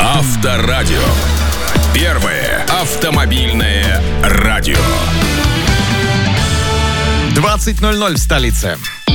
Авторадио. Первое автомобильное радио. 20:00 в столице.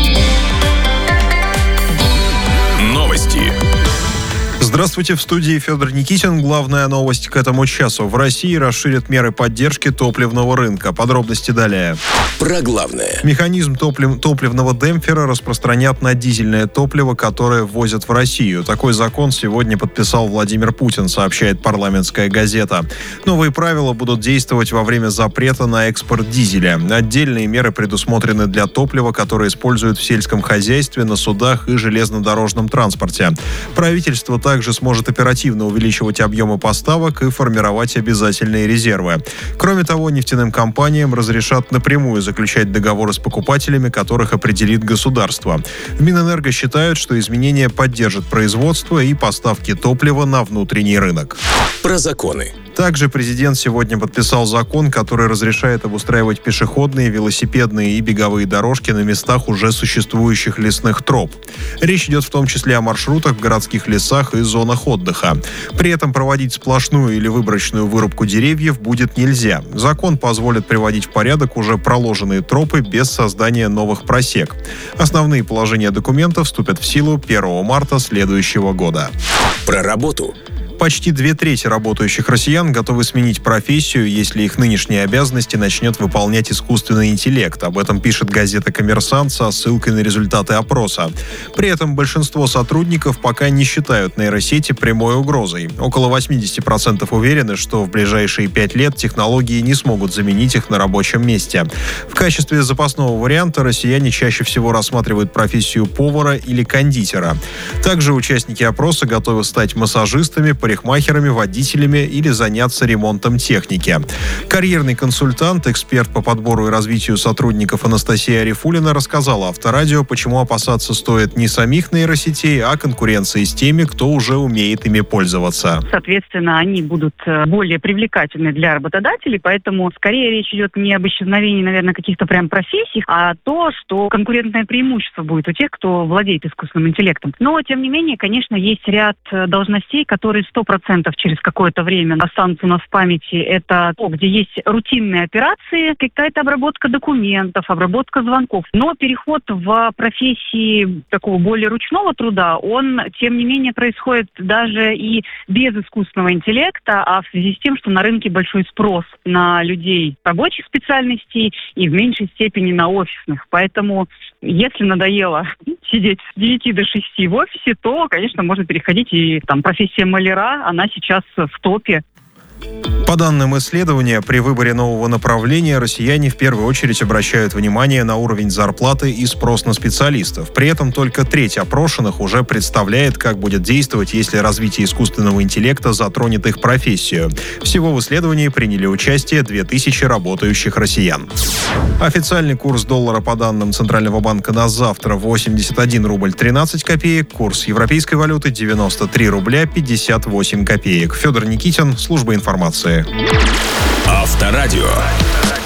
Новости. Здравствуйте, в студии Федор Никитин. Главная новость к этому часу. В России расширят меры поддержки топливного рынка. Подробности далее. Про главное. Механизм топливного демпфера распространят на дизельное топливо, которое ввозят в Россию. Такой закон сегодня подписал Владимир Путин, сообщает «Парламентская газета». Новые правила будут действовать во время запрета на экспорт дизеля. Отдельные меры предусмотрены для топлива, которое используют в сельском хозяйстве, на судах и железнодорожном транспорте. Правительство также сможет оперативно увеличивать объемы поставок и формировать обязательные резервы. Кроме того, нефтяным компаниям разрешат напрямую заключать договоры с покупателями, которых определит государство. В Минэнерго считают, что изменения поддержат производство и поставки топлива на внутренний рынок. Про законы. Также президент сегодня подписал закон, который разрешает обустраивать пешеходные, велосипедные и беговые дорожки на местах уже существующих лесных троп. Речь идет в том числе о маршрутах в городских лесах и зонах отдыха. При этом проводить сплошную или выборочную вырубку деревьев будет нельзя. Закон позволит приводить в порядок уже проложенные тропы без создания новых просек. Основные положения документа вступят в силу 1 марта следующего года. Про работу. Почти 2/3 работающих россиян готовы сменить профессию, если их нынешние обязанности начнет выполнять искусственный интеллект. Об этом пишет газета «Коммерсант» со ссылкой на результаты опроса. При этом большинство сотрудников пока не считают нейросети прямой угрозой. Около 80% уверены, что в ближайшие 5 лет технологии не смогут заменить их на рабочем месте. В качестве запасного варианта россияне чаще всего рассматривают профессию повара или кондитера. Также участники опроса готовы стать массажистами, парикмахерами, водителями или заняться ремонтом техники. Карьерный консультант, эксперт по подбору и развитию сотрудников Анастасия Арифулина рассказала Авторадио, почему опасаться стоит не самих нейросетей, а конкуренции с теми, кто уже умеет ими пользоваться. Соответственно, они будут более привлекательны для работодателей, поэтому скорее речь идет не об исчезновении, наверное, каких-то прям профессий, а то, что конкурентное преимущество будет у тех, кто владеет искусственным интеллектом. Но, тем не менее, конечно, есть ряд должностей, которые 100% через какое-то время останутся у нас в памяти. Это то, где есть рутинные операции, какая-то обработка документов, обработка звонков. Но переход в профессии такого более ручного труда, он, тем не менее, происходит даже и без искусственного интеллекта, а в связи с тем, что на рынке большой спрос на людей рабочих специальностей и в меньшей степени на офисных. Поэтому, если надоело сидеть с 9 до 6 в офисе, то, конечно, можно переходить и профессия маляра, она сейчас в топе. По данным исследования, при выборе нового направления россияне в первую очередь обращают внимание на уровень зарплаты и спрос на специалистов. При этом только треть опрошенных уже представляет, как будет действовать, если развитие искусственного интеллекта затронет их профессию. Всего в исследовании приняли участие 2000 работающих россиян. Официальный курс доллара по данным Центрального банка на завтра 81 рубль 13 копеек, курс европейской валюты 93 рубля 58 копеек. Федор Никитин, служба информации. Авторадио.